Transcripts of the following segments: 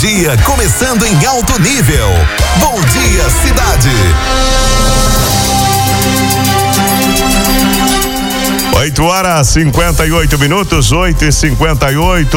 Dia começando em alto nível. Bom dia, cidade. 8h58, 8h58.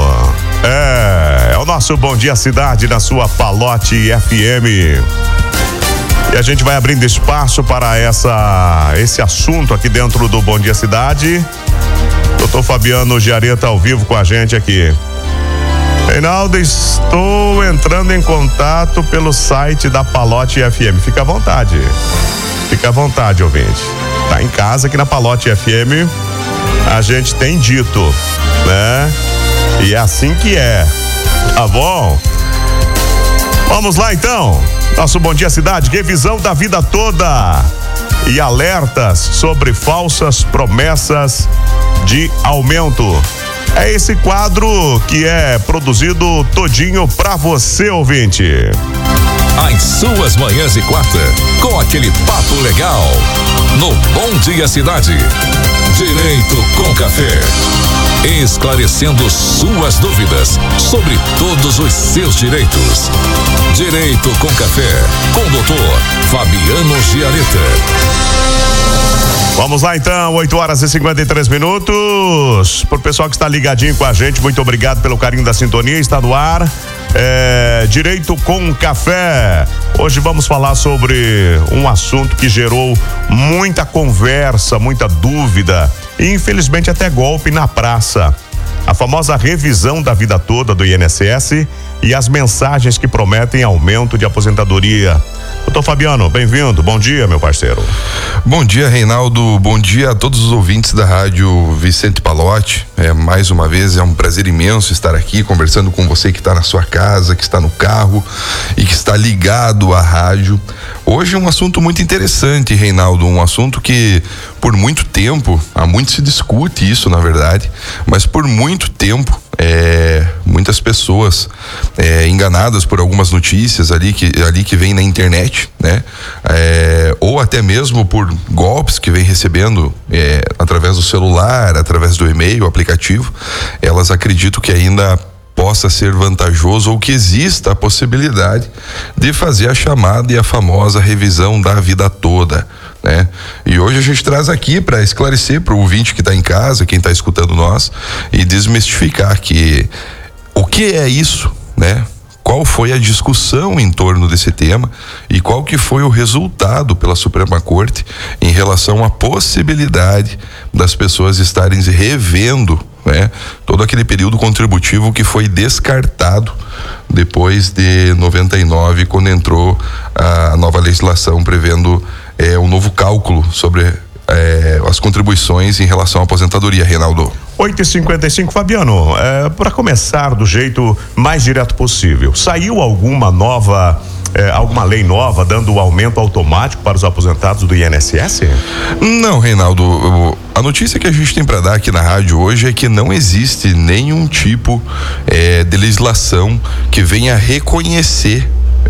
É o nosso Bom Dia Cidade na sua Palote FM. E a gente vai abrindo espaço para esse assunto aqui dentro do Bom Dia Cidade. Doutor Fabiano Giareta ao vivo com a gente aqui. Reinaldo, estou entrando em contato pelo site da Palote FM. Fica à vontade, ouvinte. Tá em casa aqui na Palote FM. A gente tem dito, né? E é assim que é. Tá bom? Vamos lá então. Nosso Bom Dia Cidade, revisão da vida toda e alertas sobre falsas promessas de aumento. É esse quadro que é produzido todinho pra você, ouvinte. As suas manhãs de quarta, com aquele papo legal. No Bom Dia Cidade. Direito com Café. Esclarecendo suas dúvidas sobre todos os seus direitos. Direito com Café, com o doutor Fabiano Giareta. Vamos lá então, 8h53. Pro pessoal que está ligadinho com a gente, muito obrigado pelo carinho da sintonia, está no ar. Direito com Café. Hoje vamos falar sobre um assunto que gerou muita conversa, muita dúvida e infelizmente até golpe na praça. A famosa revisão da vida toda do INSS e as mensagens que prometem aumento de aposentadoria. Doutor Fabiano, bem-vindo. Bom dia, meu parceiro. Bom dia, Reinaldo. Bom dia a todos os ouvintes da Rádio Vicente Palote. Mais uma vez, é um prazer imenso estar aqui conversando com você que está na sua casa, que está no carro e que está ligado à rádio. Hoje é um assunto muito interessante, Reinaldo, um assunto que por muito tempo, há muito se discute isso, na verdade, mas por muito tempo muitas pessoas enganadas por algumas notícias ali que vem na internet, né? Ou até mesmo por golpes que vem recebendo através do celular, através do e-mail, aplicativo, elas acreditam que ainda possa ser vantajoso ou que exista a possibilidade de fazer a chamada e a famosa revisão da vida toda, né? E hoje a gente traz aqui para esclarecer para o ouvinte que está em casa, quem está escutando nós, e desmistificar o que é isso, né? Qual foi a discussão em torno desse tema e qual que foi o resultado pela Suprema Corte em relação à possibilidade das pessoas estarem revendo, né, todo aquele período contributivo que foi descartado depois de 99, quando entrou a nova legislação prevendo um novo cálculo sobre as contribuições em relação à aposentadoria, Reinaldo. 8h55, Fabiano, para começar do jeito mais direto possível, saiu alguma lei nova dando aumento automático para os aposentados do INSS? Não, Reinaldo, a notícia que a gente tem para dar aqui na rádio hoje é que não existe nenhum tipo de legislação que venha reconhecer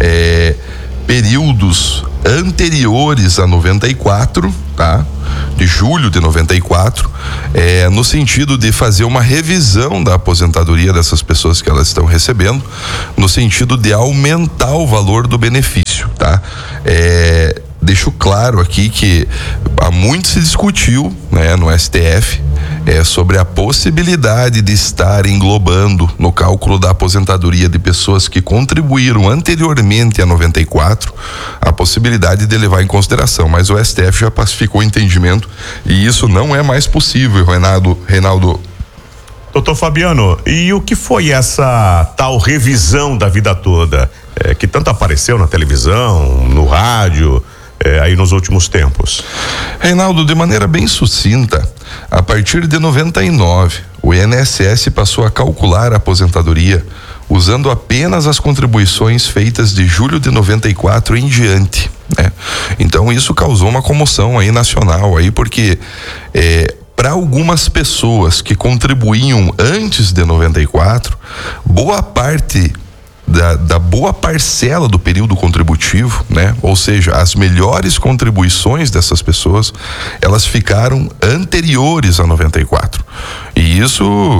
períodos anteriores a 94, tá? De julho de 94, no sentido de fazer uma revisão da aposentadoria dessas pessoas que elas estão recebendo, no sentido de aumentar o valor do benefício, tá? Deixo claro aqui que há muito se discutiu, né, no STF, sobre a possibilidade de estar englobando no cálculo da aposentadoria de pessoas que contribuíram anteriormente a 94, a possibilidade de levar em consideração, mas o STF já pacificou o entendimento e isso não é mais possível, Reinaldo. Doutor Fabiano, e o que foi essa tal revisão da vida toda, que tanto apareceu na televisão, no rádio, aí nos últimos tempos? Reinaldo, de maneira bem sucinta, a partir de 99, o INSS passou a calcular a aposentadoria usando apenas as contribuições feitas de julho de 94 em diante, né? Então isso causou uma comoção aí nacional aí, porque para algumas pessoas que contribuíam antes de 94, boa parte da boa parcela do período contributivo, né? Ou seja, as melhores contribuições dessas pessoas, elas ficaram anteriores a 94. E isso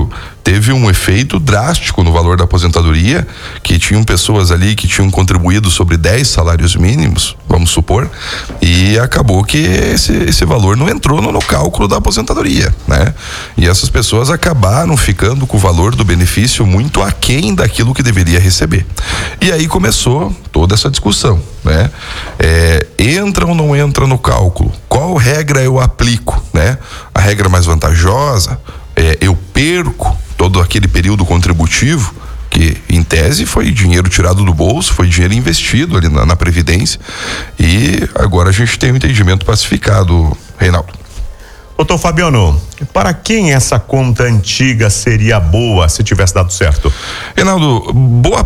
teve um efeito drástico no valor da aposentadoria, que tinham pessoas ali que tinham contribuído sobre 10 salários mínimos, vamos supor, e acabou que esse valor não entrou no cálculo da aposentadoria, né? E essas pessoas acabaram ficando com o valor do benefício muito aquém daquilo que deveria receber. E aí começou toda essa discussão, né? Entra ou não entra no cálculo? Qual regra eu aplico, né? A regra mais vantajosa, eu perco todo aquele período contributivo, que em tese foi dinheiro tirado do bolso, foi dinheiro investido ali na Previdência, e agora a gente tem um entendimento pacificado, Reinaldo. Doutor Fabiano, para quem essa conta antiga seria boa se tivesse dado certo? Reinaldo, boa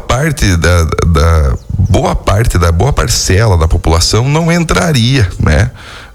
parcela da população não entraria, né?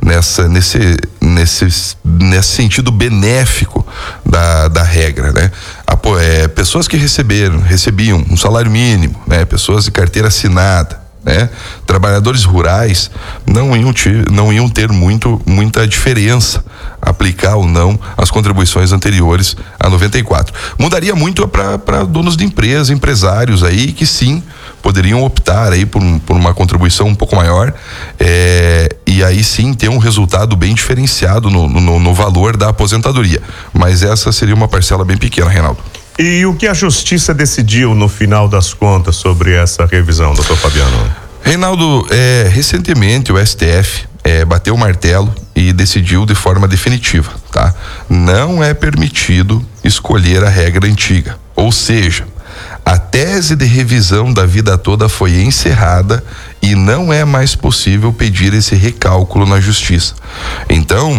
Nesse sentido benéfico da regra, né? Pessoas que recebiam um salário mínimo, né? Pessoas de carteira assinada, né? Trabalhadores rurais não iam ter muita diferença aplicar ou não as contribuições anteriores a 94. Mudaria muito para donos de empresa, empresários aí que sim poderiam optar aí por uma contribuição um pouco maior, e aí sim ter um resultado bem diferenciado no valor da aposentadoria. Mas essa seria uma parcela bem pequena, Reinaldo. E o que a Justiça decidiu no final das contas sobre essa revisão, doutor Fabiano? Reinaldo, recentemente o STF bateu o martelo e decidiu de forma definitiva, tá? Não é permitido escolher a regra antiga, ou seja, a tese de revisão da vida toda foi encerrada e não é mais possível pedir esse recálculo na Justiça. Então,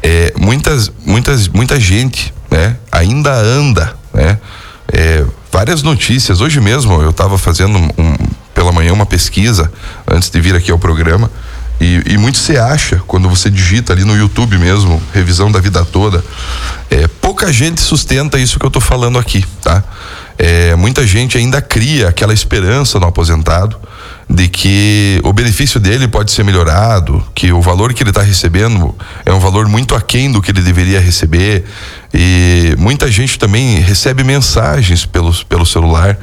muita gente, né, ainda anda, né? Várias notícias. Hoje mesmo eu estava fazendo pela manhã uma pesquisa antes de vir aqui ao programa, e muito se acha quando você digita ali no YouTube mesmo, revisão da vida toda, pouca gente sustenta isso que eu tô falando aqui, tá? Muita gente ainda cria aquela esperança no aposentado de que o benefício dele pode ser melhorado, que o valor que ele está recebendo é um valor muito aquém do que ele deveria receber, e muita gente também recebe mensagens pelo celular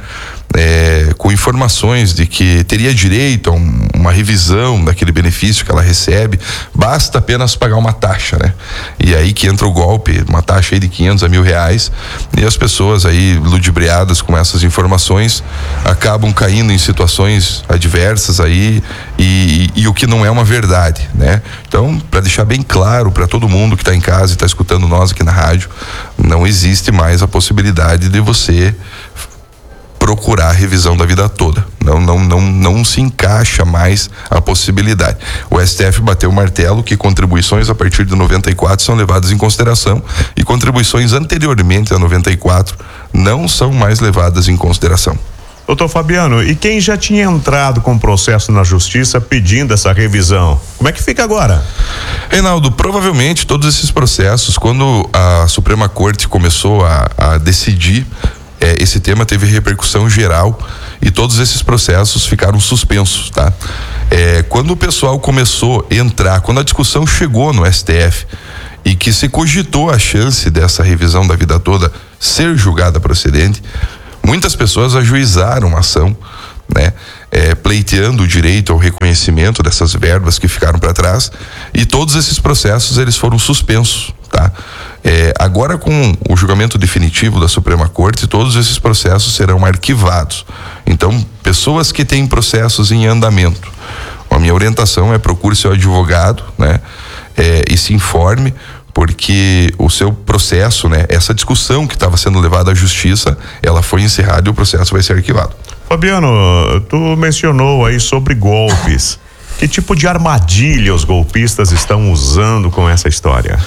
com informações de que teria direito a uma revisão daquele benefício que ela recebe, basta apenas pagar uma taxa, né? E aí que entra o golpe, uma taxa aí de 500 a R$1.000, e as pessoas aí ludibriadas com essas informações acabam caindo em situações adversas aí, e o que não é uma verdade, né? Então, para deixar bem claro para todo mundo que está em casa e está escutando nós aqui na rádio, não existe mais a possibilidade de você procurar a revisão da vida toda. Não se encaixa mais a possibilidade. O STF bateu o martelo que contribuições a partir de 94 são levadas em consideração, e contribuições anteriormente a 94 não são mais levadas em consideração. Doutor Fabiano, e quem já tinha entrado com processo na Justiça pedindo essa revisão, como é que fica agora? Reinaldo, provavelmente todos esses processos, quando a Suprema Corte começou a decidir, esse tema teve repercussão geral e todos esses processos ficaram suspensos, tá? Quando o pessoal começou a entrar, quando a discussão chegou no STF e que se cogitou a chance dessa revisão da vida toda ser julgada procedente, muitas pessoas ajuizaram a ação, né? Pleiteando o direito ao reconhecimento dessas verbas que ficaram para trás, e todos esses processos eles foram suspensos, tá? Agora, com o julgamento definitivo da Suprema Corte, todos esses processos serão arquivados. Então, pessoas que têm processos em andamento, a minha orientação é procure seu advogado, né? E se informe, porque o seu processo, né? Essa discussão que estava sendo levada à Justiça, ela foi encerrada e o processo vai ser arquivado. Fabiano, tu mencionou aí sobre golpes. Que tipo de armadilha os golpistas estão usando com essa história?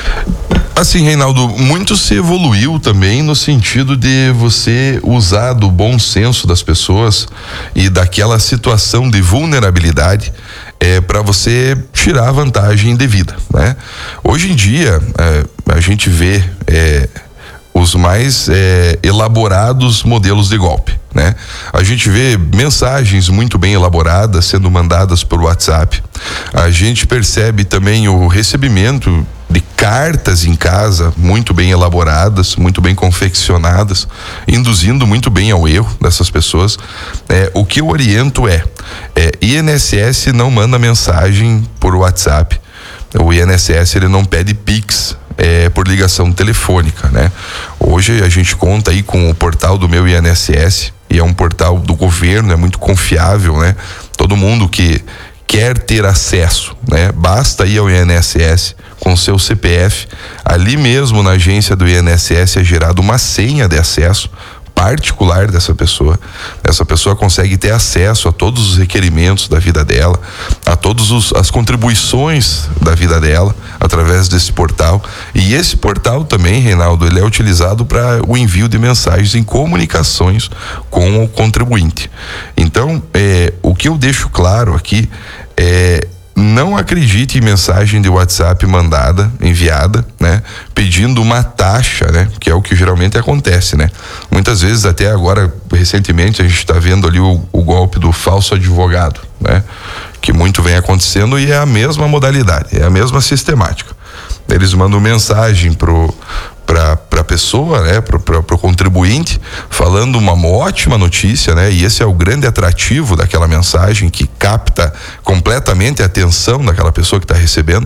Assim, Reinaldo, muito se evoluiu também no sentido de você usar do bom senso das pessoas e daquela situação de vulnerabilidade para você tirar a vantagem devida, né? Hoje em dia, a gente vê os mais elaborados modelos de golpe, né? A gente vê mensagens muito bem elaboradas sendo mandadas por WhatsApp. A gente percebe também o recebimento cartas em casa muito bem elaboradas, muito bem confeccionadas, induzindo muito bem ao erro dessas pessoas. O que eu oriento INSS não manda mensagem por WhatsApp. O INSS ele não pede Pix por ligação telefônica, né? Hoje a gente conta aí com o portal do Meu INSS, e é um portal do governo, é muito confiável, né? Todo mundo que quer ter acesso, né? Basta ir ao INSS com seu CPF, ali mesmo na agência do INSS é gerada uma senha de acesso particular dessa pessoa. Essa pessoa consegue ter acesso a todos os requerimentos da vida dela, a todas as contribuições da vida dela através desse portal. E esse portal também, Reinaldo, ele é utilizado para o envio de mensagens em comunicações com o contribuinte. Então, o que eu deixo claro aqui não acredite em mensagem de WhatsApp enviada, né? Pedindo uma taxa, né? Que é o que geralmente acontece, né? Muitas vezes, até agora, recentemente, a gente está vendo ali o golpe do falso advogado, né? Que muito vem acontecendo, e é a mesma modalidade, é a mesma sistemática. Eles mandam mensagem para a pessoa, né, para o contribuinte, falando uma ótima notícia, né? E esse é o grande atrativo daquela mensagem, que capta completamente a atenção daquela pessoa que está recebendo.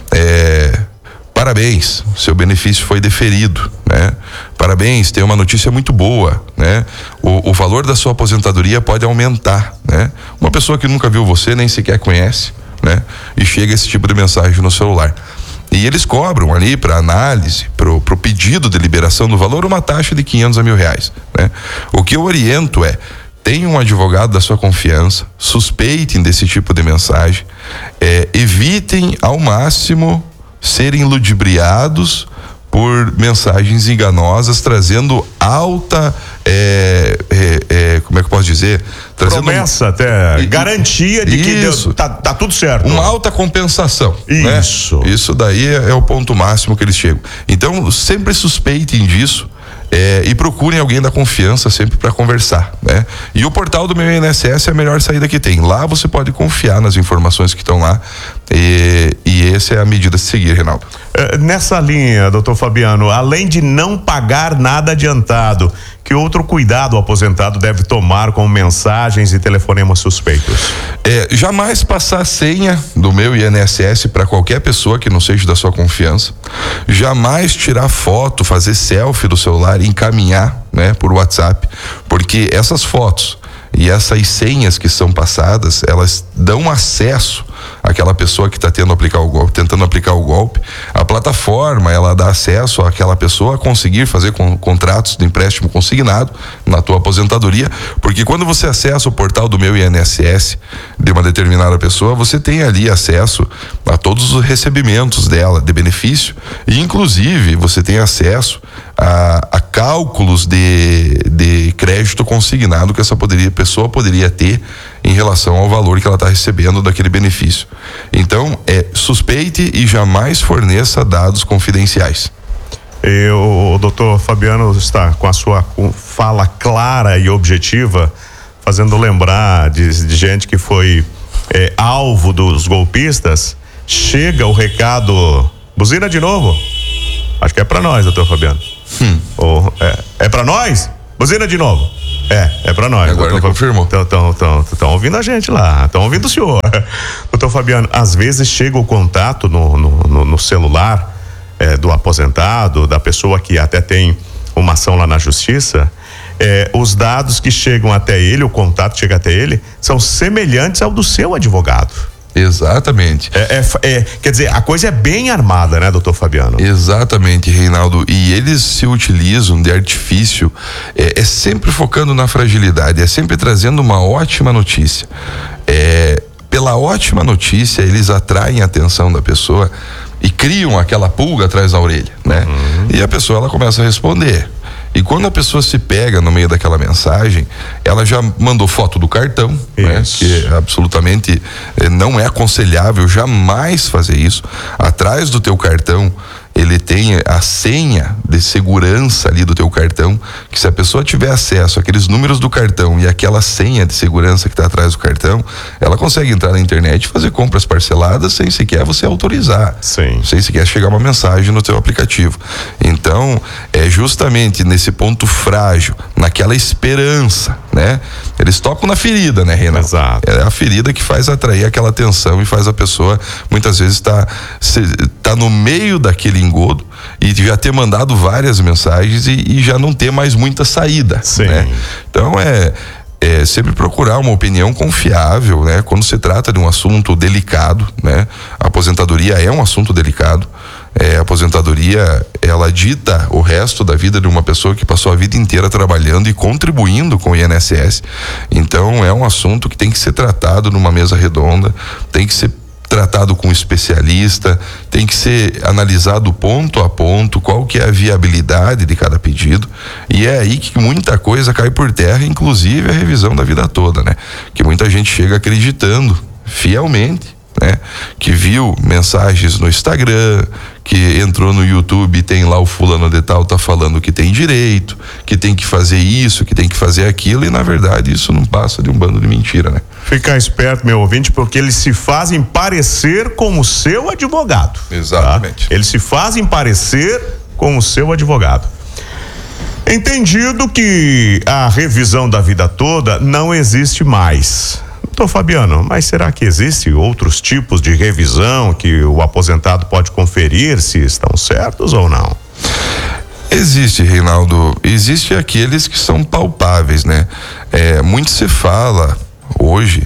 Parabéns, seu benefício foi deferido, né? Parabéns, tem uma notícia muito boa, né? O valor da sua aposentadoria pode aumentar, né? Uma pessoa que nunca viu você, nem sequer conhece, né? E chega esse tipo de mensagem no celular. E eles cobram ali para análise, pro pedido de liberação do valor, uma taxa de 500 a R$1.000, né? O que eu oriento tenha um advogado da sua confiança, suspeitem desse tipo de mensagem, evitem ao máximo serem ludibriados por mensagens enganosas, trazendo alta, como é que eu posso dizer? Trazendo promessa até, garantia de que tá tudo certo. Uma alta compensação. Isso. Né? Isso daí é o ponto máximo que eles chegam. Então, sempre suspeitem disso. E procurem alguém da confiança sempre para conversar, né? E o portal do Meu INSS é a melhor saída que tem. Lá você pode confiar nas informações que estão lá, e essa é a medida a seguir, Reinaldo. Nessa linha, doutor Fabiano, além de não pagar nada adiantado, que outro cuidado o aposentado deve tomar com mensagens e telefonemas suspeitos? Jamais passar a senha do Meu INSS para qualquer pessoa que não seja da sua confiança. Jamais tirar foto, fazer selfie do celular e encaminhar, né, por WhatsApp, porque essas fotos e essas senhas que são passadas, elas dão acesso àquela pessoa que está tentando aplicar o golpe. A plataforma, ela dá acesso àquela pessoa a conseguir fazer contratos de empréstimo consignado na tua aposentadoria, porque quando você acessa o portal do Meu INSS de uma determinada pessoa, você tem ali acesso a todos os recebimentos dela de benefício, e inclusive você tem acesso a cálculos de crédito consignado que essa pessoa poderia ter em relação ao valor que ela está recebendo daquele benefício. Então, suspeite e jamais forneça dados confidenciais. O doutor Fabiano está com a sua fala clara e objetiva, fazendo lembrar de gente que foi alvo dos golpistas. Chega o recado, buzina de novo. Acho que é para nós, doutor Fabiano. É para nós? Buzina de novo. É para nós. Agora ele confirmou. Estão ouvindo a gente lá, estão ouvindo o senhor. Doutor Fabiano, às vezes chega o contato no celular do aposentado, da pessoa que até tem uma ação lá na justiça, os dados que chegam até ele, o contato chega até ele, são semelhantes ao do seu advogado. Exatamente. Quer dizer, a coisa é bem armada, né, doutor Fabiano? Exatamente, Reinaldo. E eles se utilizam de artifício, sempre focando na fragilidade, sempre trazendo uma ótima notícia. Pela ótima notícia, eles atraem a atenção da pessoa e criam aquela pulga atrás da orelha, né? E a pessoa, ela começa a responder. E quando a pessoa se pega no meio daquela mensagem, ela já mandou foto do cartão, né? Que absolutamente não é aconselhável jamais fazer isso. Atrás do teu cartão ele tem a senha de segurança ali do teu cartão, que se a pessoa tiver acesso àqueles números do cartão e aquela senha de segurança que está atrás do cartão, ela consegue entrar na internet e fazer compras parceladas sem sequer você autorizar. Sim. Sem sequer chegar uma mensagem no teu aplicativo. Então, é justamente nesse ponto frágil, naquela esperança, né? Eles tocam na ferida, né, Renan? Exato. É a ferida que faz atrair aquela atenção e faz a pessoa, muitas vezes, tá no meio daquele engodo e já ter mandado várias mensagens e já não ter mais muita saída. Sim. Né? Então, é sempre procurar uma opinião confiável, né? Quando se trata de um assunto delicado, né? A aposentadoria é um assunto delicado. A aposentadoria, ela dita o resto da vida de uma pessoa que passou a vida inteira trabalhando e contribuindo com o INSS. Então, é um assunto que tem que ser tratado numa mesa redonda, tem que ser tratado com um especialista, tem que ser analisado ponto a ponto, qual que é a viabilidade de cada pedido, e é aí que muita coisa cai por terra, inclusive a revisão da vida toda, né? Que muita gente chega acreditando fielmente, né? Que viu mensagens no Instagram, que entrou no YouTube e tem lá o fulano de tal tá falando que tem direito, que tem que fazer isso, que tem que fazer aquilo, e na verdade isso não passa de um bando de mentira, né? Ficar esperto, meu ouvinte, porque eles se fazem parecer com o seu advogado. Exatamente. Tá? Eles se fazem parecer com o seu advogado. Entendido que a revisão da vida toda não existe mais. Doutor Fabiano, mas será que existem outros tipos de revisão que o aposentado pode conferir se estão certos ou não? Existe, Reinaldo. Existe aqueles que são palpáveis, né? Muito se fala hoje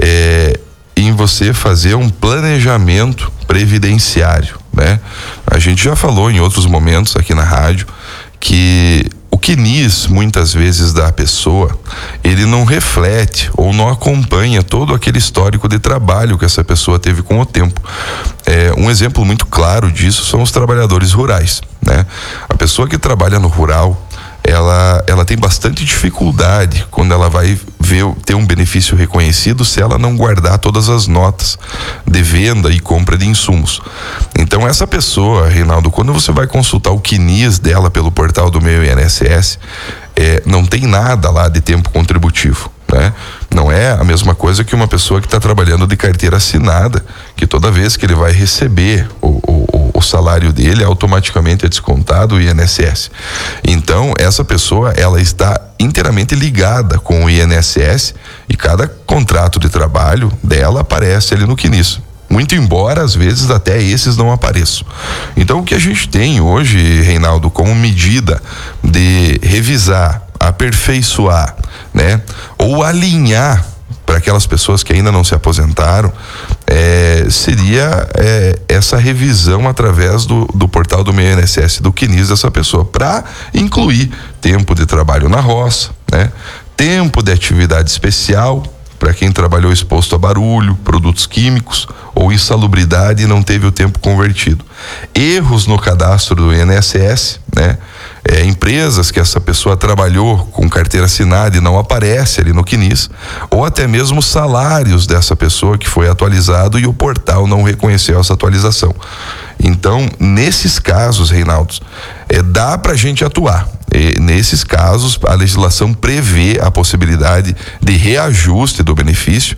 em você fazer um planejamento previdenciário, né? A gente já falou em outros momentos aqui na rádio que o CNIS, muitas vezes, da pessoa, ele não reflete ou não acompanha todo aquele histórico de trabalho que essa pessoa teve com o tempo. Um exemplo muito claro disso são os trabalhadores rurais, né? A pessoa que trabalha no rural, ela tem bastante dificuldade quando ela vai ter um benefício reconhecido se ela não guardar todas as notas de venda e compra de insumos. Então, essa pessoa, Reinaldo, quando você vai consultar o CNIS dela pelo portal do Meu INSS, não tem nada lá de tempo contributivo, né? Não é a mesma coisa que uma pessoa que está trabalhando de carteira assinada, que toda vez que ele vai receber o salário dele, automaticamente é descontado o INSS. Então, essa pessoa, ela está inteiramente ligada com o INSS e cada contrato de trabalho dela aparece ali no CNIS. Muito embora, às vezes, até esses não apareçam. Então, o que a gente tem hoje, Reinaldo, como medida de revisar, aperfeiçoar, né? Ou alinhar para aquelas pessoas que ainda não se aposentaram, seria essa revisão através do portal do Meu INSS, do CNIS dessa pessoa, para incluir tempo de trabalho na roça, né? Tempo de atividade especial, para quem trabalhou exposto a barulho, produtos químicos ou insalubridade e não teve o tempo convertido. Erros no cadastro do INSS, né? Empresas que essa pessoa trabalhou com carteira assinada e não aparece ali no CNIS, ou até mesmo salários dessa pessoa que foi atualizado e o portal não reconheceu essa atualização. Então, nesses casos, Reinaldo, dá pra gente atuar. Nesses casos, a legislação prevê a possibilidade de reajuste do benefício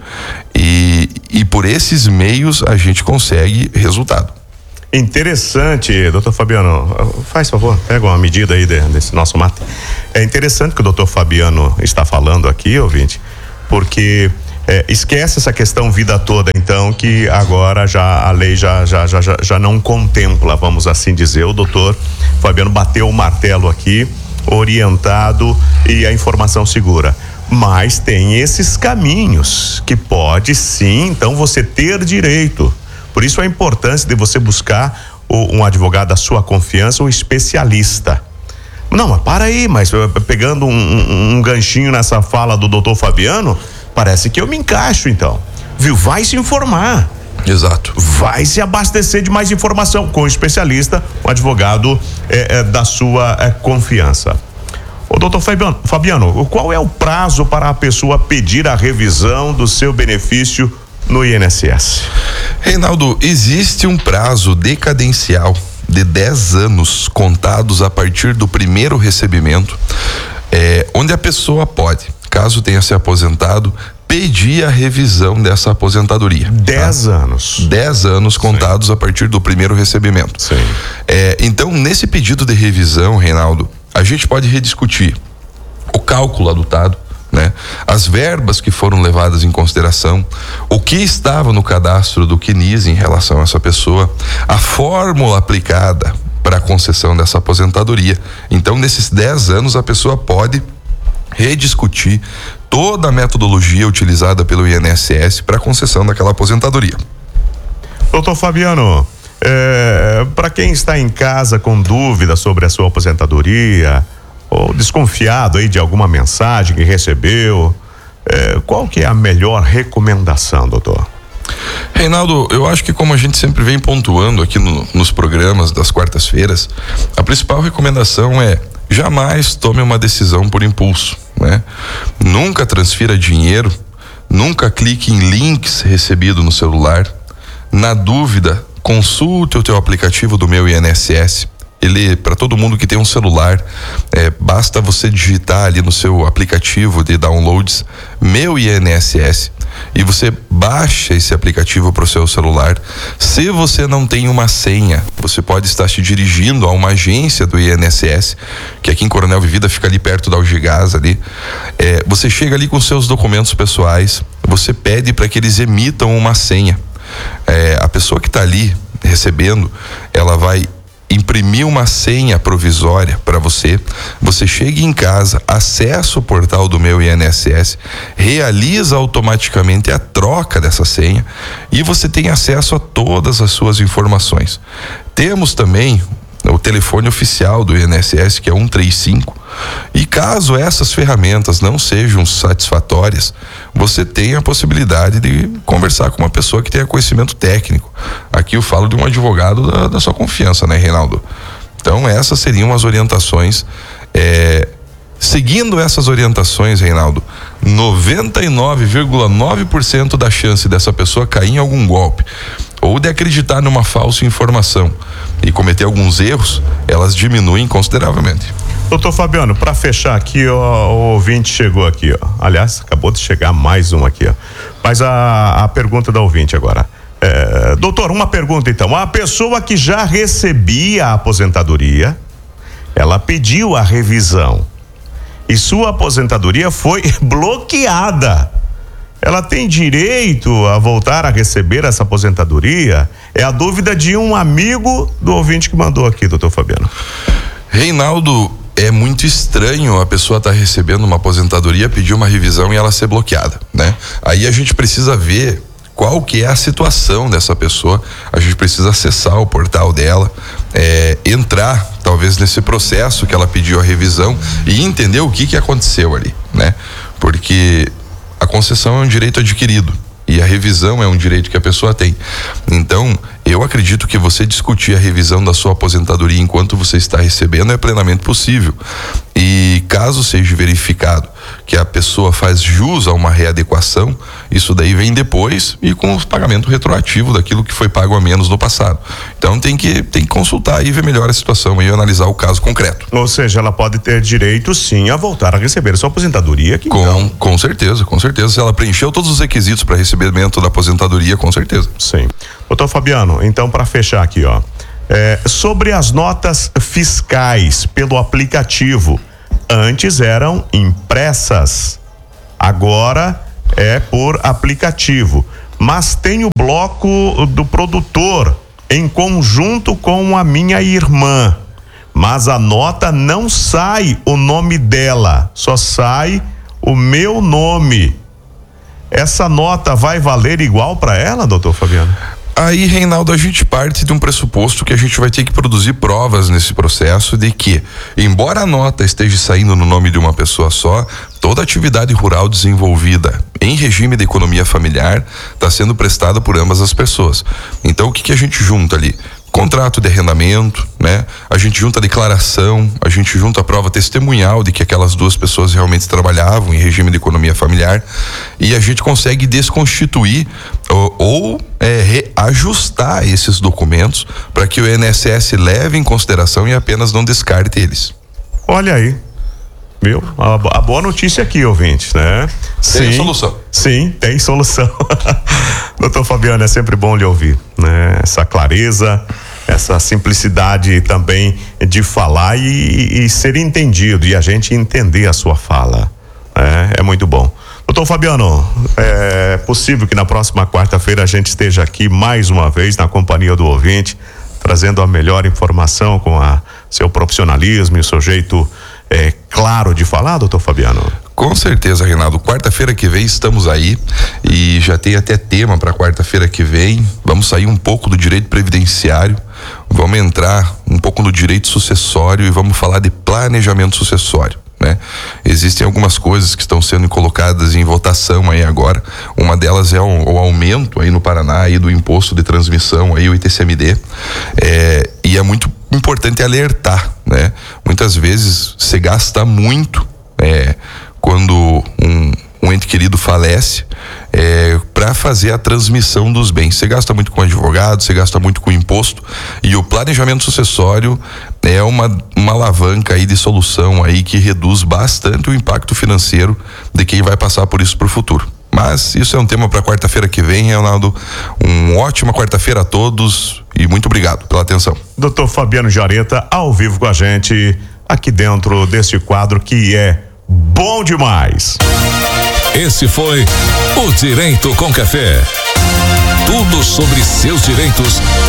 e por esses meios a gente consegue resultado. Interessante, doutor Fabiano, faz favor, pega uma medida aí desse nosso mate. É interessante que o doutor Fabiano está falando aqui, ouvinte, porque esquece essa questão vida toda, então, que agora a lei já não contempla, vamos assim dizer. O doutor Fabiano bateu o martelo aqui, orientado, e a informação segura. Mas tem esses caminhos que pode sim, então, você ter direito. Por isso a importância de você buscar um advogado da sua confiança, um especialista. Não, mas para aí, mas pegando um ganchinho nessa fala do doutor Fabiano, parece que eu me encaixo então, viu? Vai se informar. Exato. Vai se abastecer de mais informação com o especialista, um advogado da sua confiança. Ô doutor Fabiano, qual é o prazo para a pessoa pedir a revisão do seu benefício no INSS? Reinaldo, existe um prazo decadencial de 10 anos contados a partir do primeiro recebimento, onde a pessoa pode, caso tenha se aposentado, pedir a revisão dessa aposentadoria. 10 anos. 10 anos contados a partir do primeiro recebimento. Sim. Então, nesse pedido de revisão, Reinaldo, a gente pode rediscutir o cálculo adotado, né? As verbas que foram levadas em consideração, o que estava no cadastro do CNIS em relação a essa pessoa, a fórmula aplicada para a concessão dessa aposentadoria. Então, nesses 10 anos, a pessoa pode rediscutir toda a metodologia utilizada pelo INSS para a concessão daquela aposentadoria. Doutor Fabiano, para quem está em casa com dúvida sobre a sua aposentadoria, ou desconfiado aí de alguma mensagem que recebeu, qual que é a melhor recomendação, doutor? Reinaldo, eu acho que, como a gente sempre vem pontuando aqui nos programas das quartas-feiras, a principal recomendação é: jamais tome uma decisão por impulso, né? Nunca transfira dinheiro, nunca clique em links recebidos no celular. Na dúvida, consulte o teu aplicativo do Meu INSS. Ele, para todo mundo que tem um celular, basta você digitar ali no seu aplicativo de downloads Meu INSS e você baixa esse aplicativo para o seu celular. Se você não tem uma senha, você pode estar se dirigindo a uma agência do INSS, que aqui em Coronel Vivida fica ali perto da Algigás ali. Você chega ali com seus documentos pessoais, você pede para que eles emitam uma senha. A pessoa que está ali recebendo, ela vai imprimir uma senha provisória para você. Você chega em casa, acessa o portal do Meu INSS, realiza automaticamente a troca dessa senha e você tem acesso a todas as suas informações. Temos também o telefone oficial do INSS, que é 135, e caso essas ferramentas não sejam satisfatórias, você tem a possibilidade de conversar com uma pessoa que tenha conhecimento técnico. Aqui eu falo de um advogado da sua confiança, né, Reinaldo? Então, essas seriam as orientações. Seguindo essas orientações, Reinaldo, 99,9% da chance dessa pessoa cair em algum golpe ou de acreditar numa falsa informação e cometer alguns erros, elas diminuem consideravelmente. Doutor Fabiano, para fechar aqui, o ouvinte chegou aqui, ó. Aliás, acabou de chegar mais um aqui, ó. Mas a pergunta da ouvinte agora. Doutor, uma pergunta então. A pessoa que já recebia a aposentadoria, ela pediu a revisão e sua aposentadoria foi bloqueada. Ela tem direito a voltar a receber essa aposentadoria? É a dúvida de um amigo do ouvinte que mandou aqui, doutor Fabiano. Reinaldo, é muito estranho a pessoa estar recebendo uma aposentadoria, pedir uma revisão e ela ser bloqueada, né? Aí a gente precisa ver qual que é a situação dessa pessoa. A gente precisa acessar o portal dela, entrar talvez nesse processo que ela pediu a revisão e entender o que aconteceu ali, né? Porque a concessão é um direito adquirido e a revisão é um direito que a pessoa tem. Então, eu acredito que você discutir a revisão da sua aposentadoria enquanto você está recebendo é plenamente possível. E caso seja verificado que a pessoa faz jus a uma readequação, isso daí vem depois e com o pagamento retroativo daquilo que foi pago a menos no passado. Então tem que consultar e ver melhor a situação e analisar o caso concreto. Ou seja, ela pode ter direito sim a voltar a receber a sua aposentadoria aqui. Com certeza. Se ela preencheu todos os requisitos para recebimento da aposentadoria, com certeza. Sim. Doutor Fabiano, então para fechar aqui, ó. Sobre as notas fiscais pelo aplicativo, antes eram impressas, agora é por aplicativo, mas tem o bloco do produtor em conjunto com a minha irmã, mas a nota não sai o nome dela, só sai o meu nome. Essa nota vai valer igual para ela, doutor Fabiano? Aí, Reinaldo, a gente parte de um pressuposto que a gente vai ter que produzir provas nesse processo de que, embora a nota esteja saindo no nome de uma pessoa só, toda atividade rural desenvolvida em regime de economia familiar está sendo prestada por ambas as pessoas. Então, o que a gente junta ali? contrato de arrendamento, né? A gente junta a declaração, a gente junta a prova testemunhal de que aquelas duas pessoas realmente trabalhavam em regime de economia familiar e a gente consegue desconstituir ou reajustar esses documentos para que o INSS leve em consideração e apenas não descarte eles. Olha aí. Viu? A boa notícia aqui, ouvintes, né? Tem solução. Sim, tem solução. Doutor Fabiano, é sempre bom lhe ouvir, né? Essa clareza, essa simplicidade também de falar e ser entendido e a gente entender a sua fala. É muito bom. Doutor Fabiano, é possível que na próxima quarta-feira a gente esteja aqui mais uma vez na companhia do ouvinte, trazendo a melhor informação com seu profissionalismo e o seu jeito claro de falar, doutor Fabiano? Com certeza, Reinaldo. Quarta-feira que vem estamos aí e já tem até tema para quarta-feira que vem. Vamos sair um pouco do direito previdenciário, vamos entrar um pouco no direito sucessório e vamos falar de planejamento sucessório, né? Existem algumas coisas que estão sendo colocadas em votação aí agora. Uma delas é o aumento aí no Paraná aí do imposto de transmissão aí, o ITCMD, e é muito importante alertar, né? Muitas vezes se gasta muito quando um ente querido falece para fazer a transmissão dos bens. Você gasta muito com advogado, você gasta muito com imposto, e o planejamento sucessório é uma alavanca aí de solução aí que reduz bastante o impacto financeiro de quem vai passar por isso pro futuro. Mas isso é um tema para quarta-feira que vem, Reinaldo. Uma ótima quarta-feira a todos e muito obrigado pela atenção. Doutor Fabiano Jareta, ao vivo com a gente, aqui dentro desse quadro que é bom demais. Esse foi o Direito com Café. Tudo sobre seus direitos